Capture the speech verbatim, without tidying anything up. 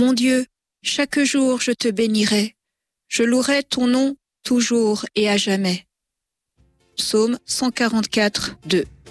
Mon Dieu, chaque jour je te bénirai, je louerai ton nom toujours et à jamais. Psaume cent quarante-quatre, deux.